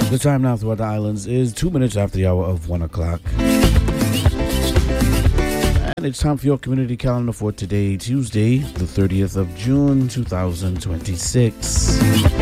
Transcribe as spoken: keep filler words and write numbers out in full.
The time now throughout the islands is two minutes after the hour of one o'clock. And it's time for your community calendar for today, Tuesday, the thirtieth of June, two thousand twenty-six.